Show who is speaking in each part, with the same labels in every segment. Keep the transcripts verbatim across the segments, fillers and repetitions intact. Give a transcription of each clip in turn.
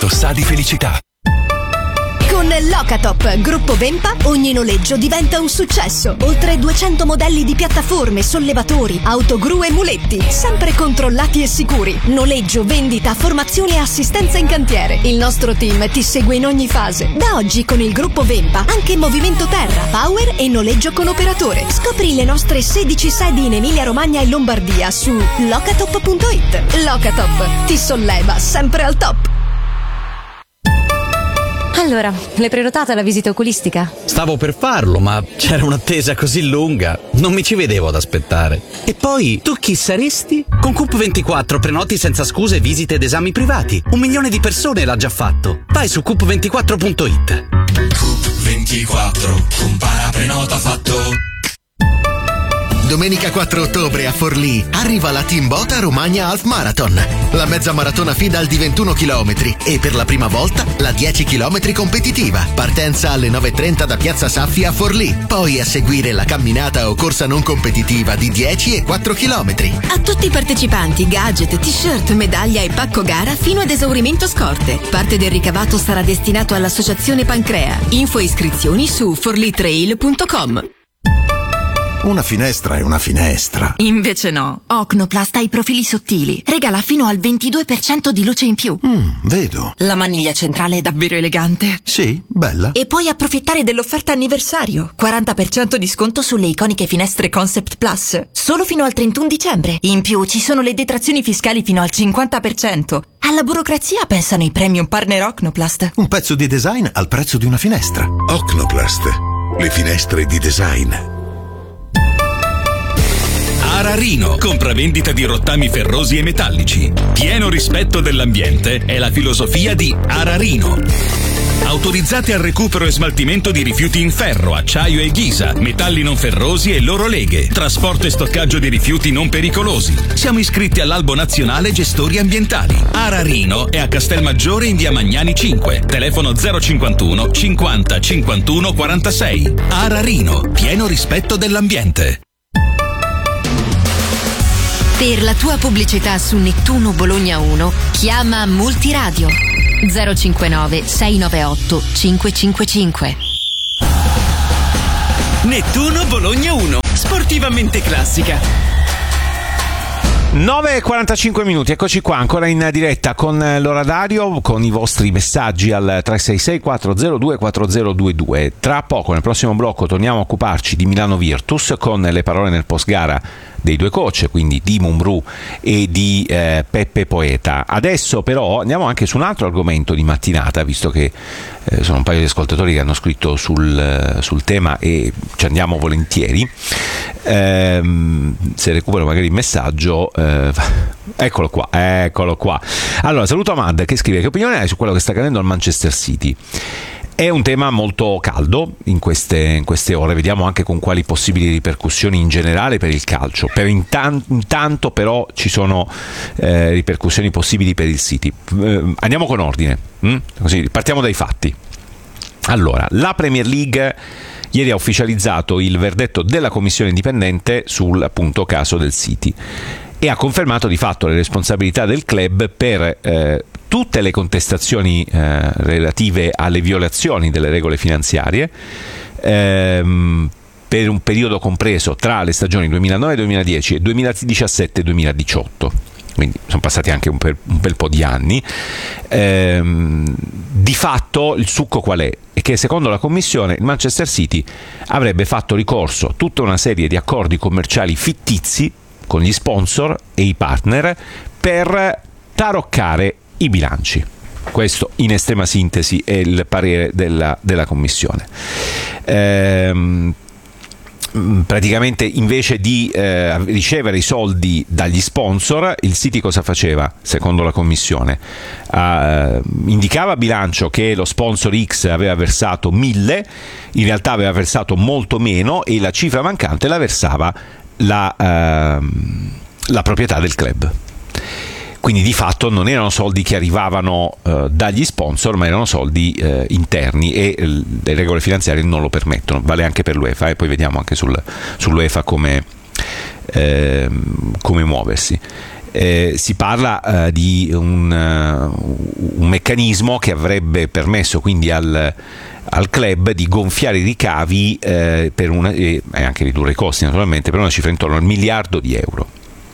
Speaker 1: Quanto sa di felicità.
Speaker 2: Con Locatop Gruppo Vempa ogni noleggio diventa un successo. Oltre duecento modelli di piattaforme, sollevatori, autogru e muletti, sempre controllati e sicuri. Noleggio, vendita, formazione e assistenza in cantiere. Il nostro team ti segue in ogni fase. Da oggi con il Gruppo Vempa anche movimento terra, power e noleggio con operatore. Scopri le nostre sedici sedi in Emilia Romagna e Lombardia su locatop punto it. Locatop ti solleva sempre al top.
Speaker 3: Allora, l'hai prenotata la visita oculistica?
Speaker 4: Stavo per farlo, ma c'era un'attesa così lunga, non mi ci vedevo ad aspettare. E poi, tu chi saresti? Con Coop ventiquattro prenoti senza scuse visite ed esami privati. Un milione di persone l'ha già fatto. Vai su coop ventiquattro punto it.
Speaker 5: Coop ventiquattro, compara prenota fatto.
Speaker 6: Domenica quattro ottobre a Forlì arriva la Team Bota Romagna Half Marathon, la mezza maratona FIDAL di ventuno chilometri e per la prima volta la dieci chilometri competitiva. Partenza alle nove e trenta da Piazza Saffi a Forlì, poi a seguire la camminata o corsa non competitiva di dieci e quattro chilometri.
Speaker 7: A tutti i partecipanti gadget, t-shirt, medaglia e pacco gara fino ad esaurimento scorte. Parte del ricavato sarà destinato all'Associazione Pancrea. Info e iscrizioni su forlitrail punto com.
Speaker 8: Una finestra è una finestra.
Speaker 7: Invece no. Ocnoplast ha i profili sottili. Regala fino al ventidue per cento di luce in più.
Speaker 8: Mm, vedo.
Speaker 7: La maniglia centrale è davvero elegante.
Speaker 8: Sì, bella.
Speaker 7: E puoi approfittare dell'offerta anniversario. quaranta per cento di sconto sulle iconiche finestre Concept Plus. Solo fino al trentuno dicembre. In più ci sono le detrazioni fiscali fino al cinquanta per cento. Alla burocrazia pensano i premium partner Ocnoplast.
Speaker 8: Un pezzo di design al prezzo di una finestra.
Speaker 9: Ocnoplast. Le finestre di design.
Speaker 1: Ararino, compravendita di rottami ferrosi e metallici. Pieno rispetto dell'ambiente è la filosofia di Ararino. Autorizzate al recupero e smaltimento di rifiuti in ferro, acciaio e ghisa, metalli non ferrosi e loro leghe, trasporto e stoccaggio di rifiuti non pericolosi. Siamo iscritti all'Albo Nazionale Gestori Ambientali. Ararino è a Castelmaggiore in via Magnani cinque, telefono zero cinquantuno cinquanta cinquantuno quarantasei. Ararino, pieno rispetto dell'ambiente.
Speaker 2: Per la tua pubblicità su Nettuno Bologna uno, chiama Multiradio zero cinquantanove sei novantaotto cinque cinque cinque.
Speaker 10: Nettuno Bologna uno, sportivamente classica.
Speaker 11: nove e quarantacinque minuti, eccoci qua ancora in diretta con l'Orario, con i vostri messaggi al tre sei sei quattro zero due quattro zero due due. Tra poco nel prossimo blocco torniamo a occuparci di Milano Virtus con le parole nel post gara dei due coach, quindi di Mumbrú e di eh, Peppe Poeta. Adesso però andiamo anche su un altro argomento di mattinata, visto che eh, sono un paio di ascoltatori che hanno scritto sul, sul tema e ci andiamo volentieri. Ehm, se recupero magari il messaggio, eh, eccolo qua, eccolo qua. Allora, saluto Ahmad che scrive: che opinione hai su quello che sta accadendo al Manchester City? È un tema molto caldo in queste, in queste ore, vediamo anche con quali possibili ripercussioni in generale per il calcio. Per intan- intanto però ci sono eh, ripercussioni possibili per il City. Eh, andiamo con ordine, hm? Così partiamo dai fatti. Allora, la Premier League ieri ha ufficializzato il verdetto della commissione indipendente sul appunto caso del City e ha confermato di fatto le responsabilità del club per eh, tutte le contestazioni eh, relative alle violazioni delle regole finanziarie ehm, per un periodo compreso tra le stagioni duemilanove duemiladieci e duemiladiciassette duemiladiciotto. Quindi sono passati anche un, per, un bel po' di anni. Ehm, di fatto il succo qual è? È che secondo la commissione il Manchester City avrebbe fatto ricorso a tutta una serie di accordi commerciali fittizi con gli sponsor e i partner per taroccare i bilanci. Questo in estrema sintesi è il parere della, della commissione. Ehm, praticamente invece di eh, ricevere i soldi dagli sponsor, il City cosa faceva secondo la commissione? Uh, indicava a bilancio che lo sponsor X aveva versato mille, in realtà aveva versato molto meno e la cifra mancante la versava la, uh, la proprietà del club. Quindi di fatto non erano soldi che arrivavano uh, dagli sponsor, ma erano soldi uh, interni e uh, le regole finanziarie non lo permettono. Vale anche per l'UEFA e poi vediamo anche sul, sull'UEFA come, uh, come muoversi. Eh, si parla eh, di un, uh, un meccanismo che avrebbe permesso quindi al, al club di gonfiare i ricavi eh, per una, e anche ridurre i costi naturalmente per una cifra intorno al miliardo di euro.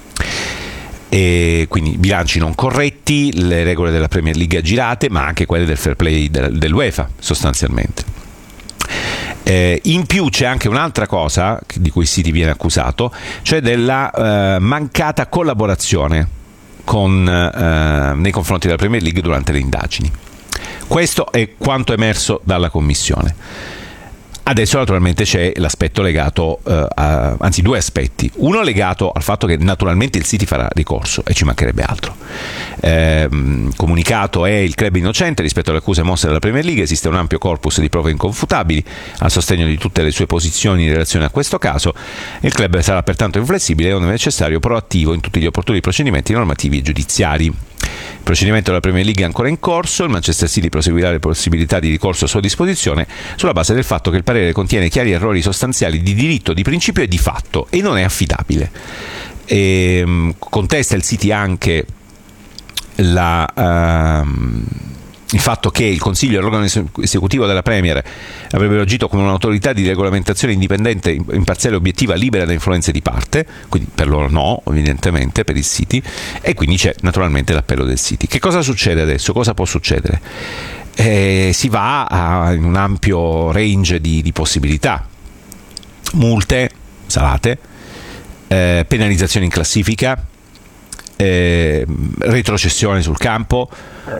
Speaker 11: E quindi bilanci non corretti, le regole della Premier League aggirate, ma anche quelle del fair play del, dell'UEFA sostanzialmente. Eh, in più c'è anche un'altra cosa di cui City viene accusato, cioè della eh, mancata collaborazione con, eh, nei confronti della Premier League durante le indagini. Questo è quanto emerso dalla Commissione. Adesso naturalmente c'è l'aspetto legato, eh, a, anzi due aspetti. Uno legato al fatto che naturalmente il City farà ricorso, e ci mancherebbe altro. Eh, comunicato è il club innocente rispetto alle accuse mosse dalla Premier League, esiste un ampio corpus di prove inconfutabili a sostegno di tutte le sue posizioni in relazione a questo caso. Il club sarà pertanto inflessibile e ove necessario proattivo in tutti gli opportuni procedimenti normativi e giudiziari. Il procedimento della Premier League è ancora in corso, il Manchester City proseguirà le possibilità di ricorso a sua disposizione sulla base del fatto che il parere contiene chiari errori sostanziali di diritto, di principio e di fatto e non è affidabile. E, contesta il City anche la, uh, il fatto che il Consiglio e l'organo esecutivo della Premier avrebbero agito come un'autorità di regolamentazione indipendente, imparziale, obiettiva, libera da influenze di parte, quindi per loro no, evidentemente, per il City, e quindi c'è naturalmente l'appello del City. Che cosa succede adesso? Cosa può succedere? Eh, si va a in un ampio range di, di possibilità: multe salate, eh, penalizzazioni in classifica, eh, retrocessione sul campo,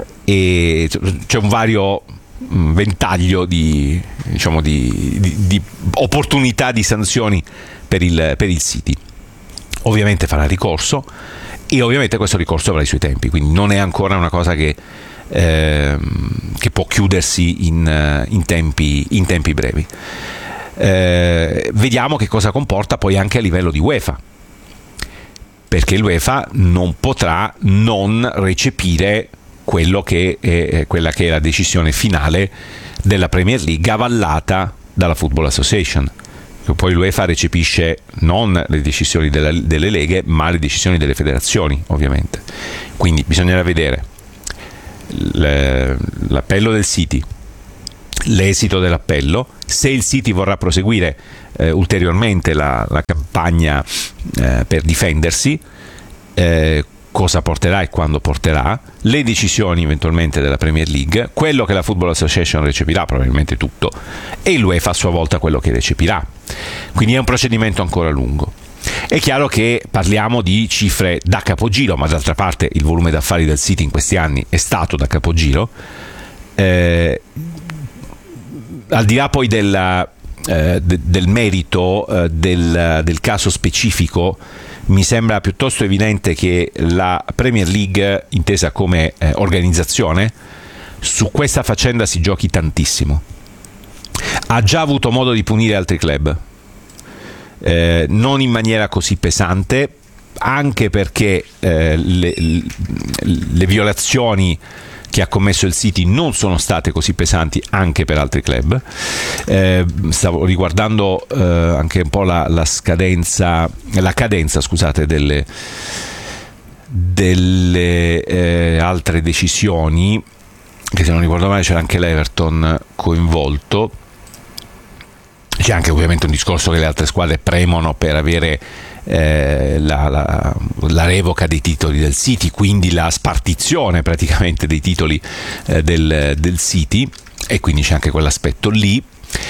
Speaker 11: e c'è un vario ventaglio di, diciamo, di, di, di opportunità di sanzioni per il, per il City. Ovviamente farà ricorso e ovviamente questo ricorso avrà i suoi tempi, quindi non è ancora una cosa che, eh, che può chiudersi in, in, tempi, in tempi brevi. Eh, vediamo che cosa comporta poi anche a livello di UEFA, perché l'UEFA non potrà non recepire quello che è, quella che è la decisione finale della Premier League avallata dalla Football Association. Poi l'UEFA recepisce non le decisioni della, delle leghe, ma le decisioni delle federazioni, ovviamente. Quindi bisognerà vedere le, l'appello del City, l'esito dell'appello, se il City vorrà proseguire eh, ulteriormente la, la campagna eh, per difendersi, eh, cosa porterà e quando porterà, le decisioni eventualmente della Premier League, quello che la Football Association recepirà, probabilmente tutto, e l'UEFA a sua volta quello che recepirà. Quindi è un procedimento ancora lungo. È chiaro che parliamo di cifre da capogiro, ma d'altra parte il volume d'affari del City in questi anni è stato da capogiro. Eh, al di là poi della, eh, de, del merito eh, del, del caso specifico, mi sembra piuttosto evidente che la Premier League, intesa come eh, organizzazione, su questa faccenda si giochi tantissimo. Ha già avuto modo di punire altri club, eh, non in maniera così pesante, anche perché eh, le, le violazioni che ha commesso il City non sono state così pesanti anche per altri club. Eh, stavo riguardando eh, anche un po' la, la scadenza, la cadenza, scusate, delle, delle eh, altre decisioni, che se non ricordo male c'era anche l'Everton coinvolto. C'è anche ovviamente un discorso che le altre squadre premono per avere eh, la, la, la revoca dei titoli del City, quindi la spartizione praticamente dei titoli eh, del, del City, e quindi c'è anche quell'aspetto lì.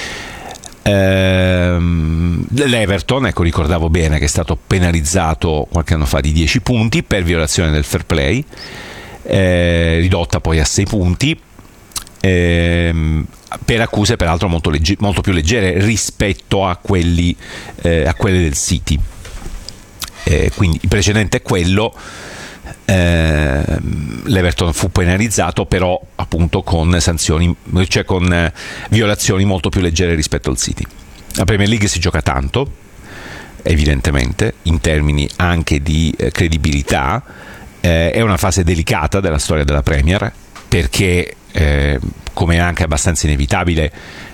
Speaker 11: Ehm, l'Everton, ecco, ricordavo bene che è stato penalizzato qualche anno fa di dieci punti per violazione del fair play, eh, ridotta poi a sei punti. Ehm, per accuse peraltro molto, legge- molto più leggere rispetto a quelli eh, a quelle del City. Eh, quindi il precedente è quello. eh, l'Everton fu penalizzato però appunto con sanzioni, cioè con eh, violazioni molto più leggere rispetto al City. La Premier League si gioca tanto, evidentemente, in termini anche di eh, credibilità. Eh, è una fase delicata della storia della Premier, perché Eh, come è anche abbastanza inevitabile,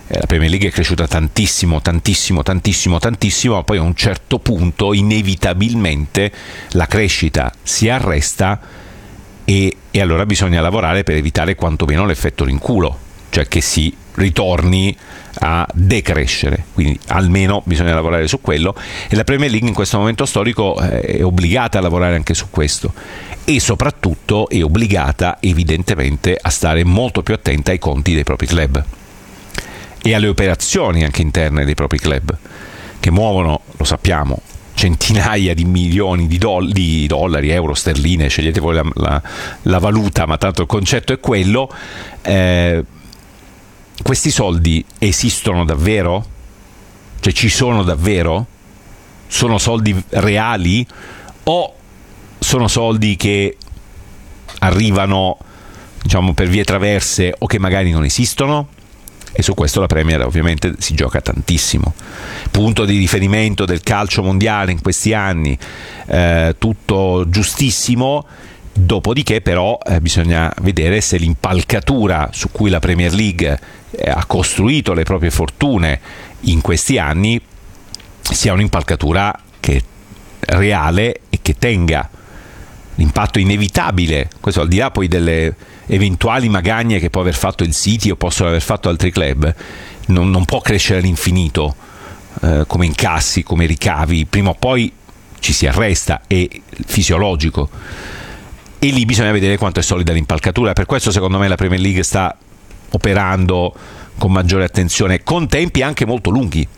Speaker 11: eh, la Premier League è cresciuta tantissimo, tantissimo, tantissimo, tantissimo, ma poi a un certo punto inevitabilmente la crescita si arresta e, e allora bisogna lavorare per evitare quantomeno l'effetto rinculo, cioè che si ritorni a decrescere, quindi almeno bisogna lavorare su quello, e la Premier League in questo momento storico è obbligata a lavorare anche su questo e soprattutto è obbligata evidentemente a stare molto più attenta ai conti dei propri club e alle operazioni anche interne dei propri club, che muovono, lo sappiamo, centinaia di milioni di, doll- di dollari, euro, sterline, scegliete voi la, la, la valuta, ma tanto il concetto è quello. eh, Questi soldi esistono davvero? Cioè ci sono davvero? Sono soldi reali? O sono soldi che arrivano, diciamo, per vie traverse o che magari non esistono? E su questo la Premier ovviamente si gioca tantissimo. Punto di riferimento del calcio mondiale in questi anni, eh, tutto giustissimo. Dopodiché però eh, bisogna vedere se l'impalcatura su cui la Premier League eh, ha costruito le proprie fortune in questi anni sia un'impalcatura che è reale e che tenga. L'impatto inevitabile, questo al di là poi delle eventuali magagne che può aver fatto il City o possono aver fatto altri club, non, non può crescere all'infinito eh, come incassi, come ricavi, prima o poi ci si arresta, è fisiologico. E lì bisogna vedere quanto è solida l'impalcatura. Per questo secondo me la Premier League sta operando con maggiore attenzione, con tempi anche molto lunghi.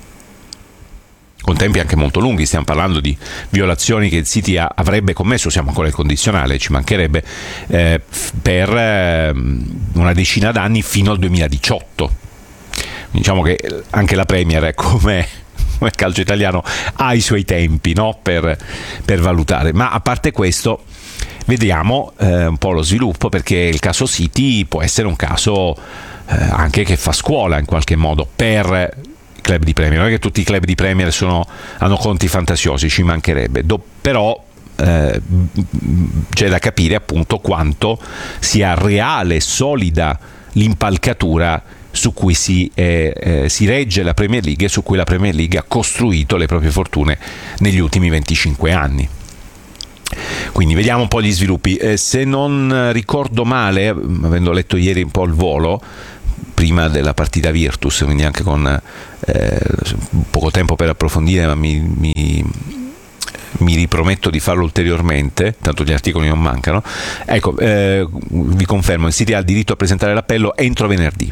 Speaker 11: Con tempi anche molto lunghi, stiamo parlando di violazioni che il City ha, avrebbe commesso, siamo ancora il condizionale, ci mancherebbe, eh, per eh, una decina d'anni fino al duemiladiciotto. Diciamo che anche la Premier, come il calcio italiano, ha i suoi tempi, no? per, per valutare. Ma a parte questo, vediamo eh, un po' lo sviluppo, perché il caso City può essere un caso eh, anche che fa scuola in qualche modo per i club di Premier. Non è che tutti i club di Premier sono, hanno conti fantasiosi, ci mancherebbe. Do, però eh, c'è da capire appunto quanto sia reale e solida l'impalcatura su cui si, eh, eh, si regge la Premier League e su cui la Premier League ha costruito le proprie fortune negli ultimi venticinque anni. Quindi vediamo un po' gli sviluppi. Eh, se non ricordo male, avendo letto ieri un po' al volo prima della partita Virtus, quindi anche con eh, poco tempo per approfondire, ma mi, mi, mi riprometto di farlo ulteriormente, tanto gli articoli non mancano. Ecco, eh, vi confermo, il City ha il diritto a presentare l'appello entro venerdì.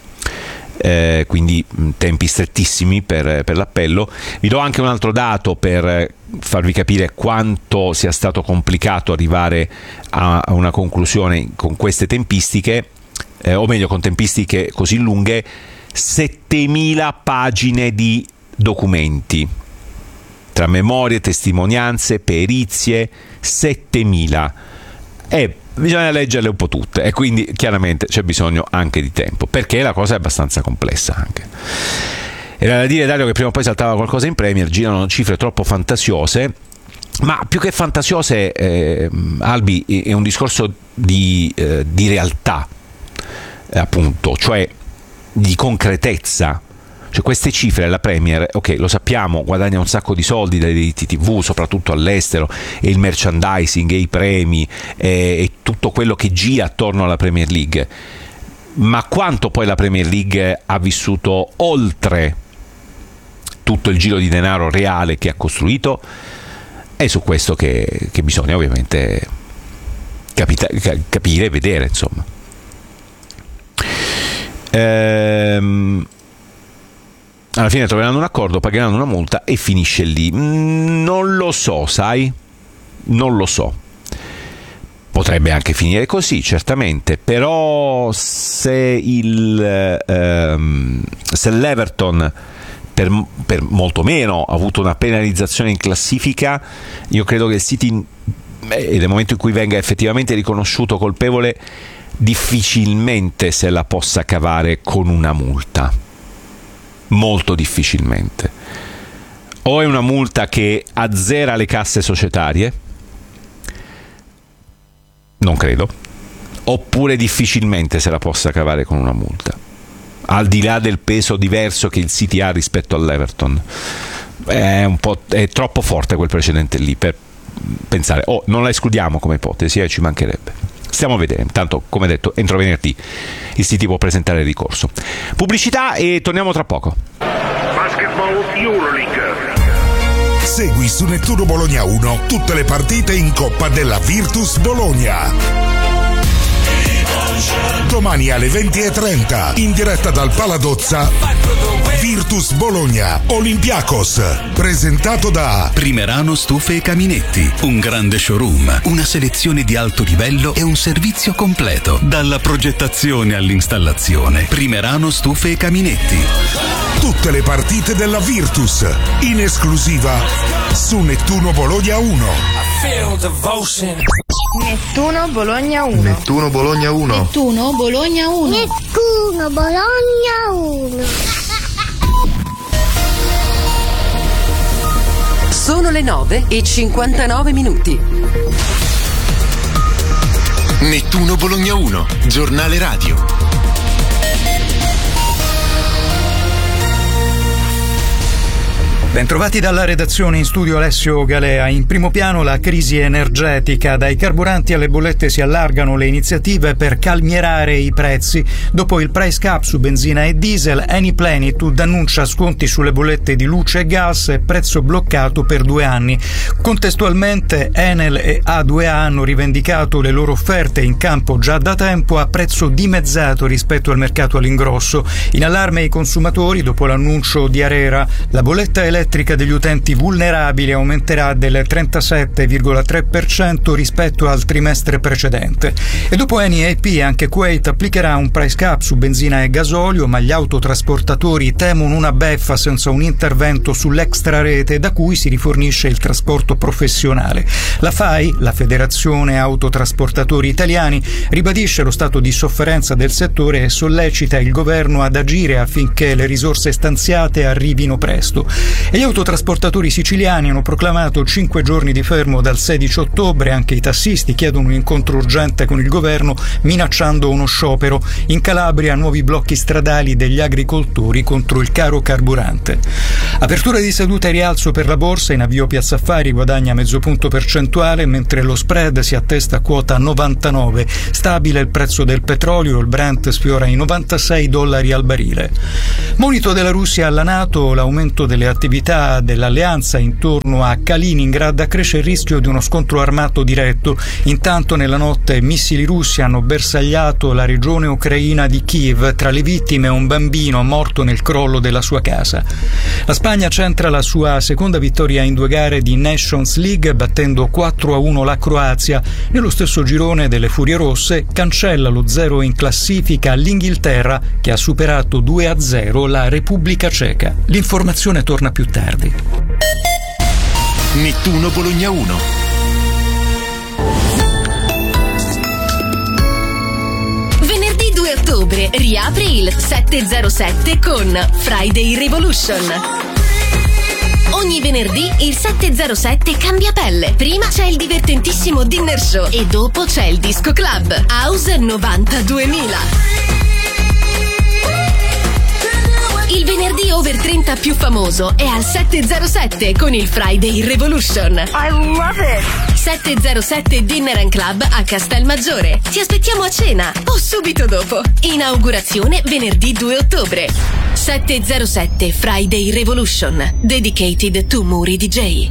Speaker 11: Eh, quindi tempi strettissimi per, per l'appello. Vi do anche un altro dato per farvi capire quanto sia stato complicato arrivare a, a una conclusione con queste tempistiche, eh, o meglio con tempistiche così lunghe: settemila pagine di documenti tra memorie, testimonianze, perizie, settemila, e bisogna leggerle un po' tutte, e quindi chiaramente c'è bisogno anche di tempo, perché la cosa è abbastanza complessa anche. Era da dire, Dario, che prima o poi saltava qualcosa in Premier, girano cifre troppo fantasiose, ma più che fantasiose, eh, Albi, è un discorso di, eh, di realtà, eh, appunto, cioè di concretezza. Cioè queste cifre la Premier, ok, lo sappiamo, guadagna un sacco di soldi dai diritti tivù, soprattutto all'estero, e il merchandising, e i premi, e, e tutto quello che gira attorno alla Premier League. Ma quanto poi la Premier League ha vissuto oltre tutto il giro di denaro reale che ha costruito? È su questo che, che bisogna ovviamente capita- capire e vedere, insomma. Ehm... Alla fine troveranno un accordo, pagheranno una multa e finisce lì. Non lo so, sai? Non lo so. Potrebbe anche finire così, certamente, però se il ehm, se l'Everton per, per molto meno ha avuto una penalizzazione in classifica, io credo che il City, e nel momento in cui venga effettivamente riconosciuto colpevole, difficilmente se la possa cavare con una multa. Molto difficilmente. O è una multa che azzera le casse societarie, non credo, oppure difficilmente se la possa cavare con una multa. al di là del peso diverso che il City ha rispetto all'Everton. È un po' è troppo forte quel precedente lì per pensare, oh, non la escludiamo come ipotesi, eh, ci mancherebbe. Stiamo a vedere. Intanto, come detto, entro venerdì il City può presentare il ricorso. Pubblicità e torniamo tra poco.
Speaker 12: Basketball Euroleague.
Speaker 13: Segui su Nettuno Bologna uno tutte le partite in Coppa della Virtus Bologna. Domani alle venti e trenta, in diretta dal Paladozza, Virtus Bologna Olympiacos, presentato da
Speaker 1: Primerano Stufe e Caminetti, un grande showroom, una selezione di alto livello e un servizio completo, dalla progettazione all'installazione. Primerano Stufe e Caminetti.
Speaker 13: Tutte le partite della Virtus, in esclusiva su Nettuno Bologna uno.
Speaker 14: Nettuno Bologna uno.
Speaker 15: Nettuno Bologna uno.
Speaker 14: Nettuno Bologna uno.
Speaker 16: Nettuno Bologna uno.
Speaker 17: Sono le nove e cinquantanove minuti.
Speaker 18: Nettuno Bologna uno, giornale radio.
Speaker 19: Bentrovati dalla redazione, in studio Alessio Galea. In primo piano la crisi energetica. Dai carburanti alle bollette si allargano le iniziative per calmierare i prezzi. Dopo il price cap su benzina e diesel, Eni Plenitude annuncia sconti sulle bollette di luce e gas e prezzo bloccato per due anni. Contestualmente Enel e A due A hanno rivendicato le loro offerte in campo già da tempo a prezzo dimezzato rispetto al mercato all'ingrosso. In allarme i consumatori dopo l'annuncio di Arera. La bolletta elettrica elettrica degli utenti vulnerabili aumenterà del trentasette virgola tre per cento rispetto al trimestre precedente. E dopo Eni e A P anche Kuwait applicherà un price cap su benzina e gasolio, ma gli autotrasportatori temono una beffa senza un intervento sull'extrarete da cui si rifornisce il trasporto professionale. La F A I, la Federazione Autotrasportatori Italiani, ribadisce lo stato di sofferenza del settore e sollecita il governo ad agire affinché le risorse stanziate arrivino presto. E gli autotrasportatori siciliani hanno proclamato cinque giorni di fermo dal sedici ottobre. Anche i tassisti chiedono un incontro urgente con il governo, minacciando uno sciopero. In Calabria nuovi blocchi stradali degli agricoltori contro il caro carburante. Apertura di seduta e rialzo per la borsa. In avvio Piazza Affari guadagna mezzo punto percentuale, mentre lo spread si attesta a quota novantanove. Stabile il prezzo del petrolio, il Brent sfiora i novantasei dollari al barile. Monito della Russia alla NATO, l'aumento delle attività dell'alleanza intorno a Kaliningrad accresce il rischio di uno scontro armato diretto. Intanto nella notte missili russi hanno bersagliato la regione ucraina di Kiev, tra le vittime un bambino morto nel crollo della sua casa. La Spagna centra la sua seconda vittoria in due gare di Nations League battendo quattro a uno la Croazia. Nello stesso girone delle Furie Rosse cancella lo zero in classifica l'Inghilterra, che ha superato due a zero la Repubblica Ceca. L'informazione torna più tardi.
Speaker 18: Nettuno Bologna uno.
Speaker 2: Venerdì due ottobre riapre il settecentosettantasette con Friday Revolution. Ogni venerdì il settecentosette cambia pelle. Prima c'è il divertentissimo dinner show e dopo c'è il disco club House novantaduemila. Il venerdì over trenta più famoso è al settecentosette con il Friday Revolution. I love it! settecentosette Dinner and Club a Castelmaggiore. Ti aspettiamo a cena o subito dopo. Inaugurazione venerdì due ottobre. settecentosette Friday Revolution. Dedicated to Muri D J.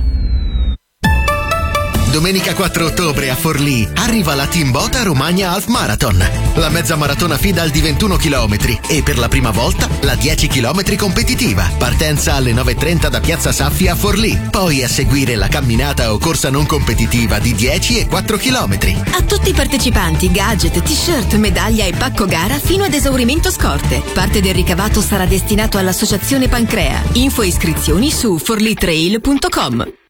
Speaker 6: Domenica quattro ottobre a Forlì arriva la Timbota Romagna Half Marathon, la mezza maratona FIDAL di ventuno chilometri e per la prima volta la dieci chilometri competitiva. Partenza alle nove e trenta da Piazza Saffi a Forlì, poi a seguire la camminata o corsa non competitiva di dieci e quattro chilometri.
Speaker 7: A tutti i partecipanti gadget, t-shirt, medaglia e pacco gara fino ad esaurimento scorte. Parte del ricavato sarà destinato all'associazione Pancrea. Info e iscrizioni su forlitrail punto com.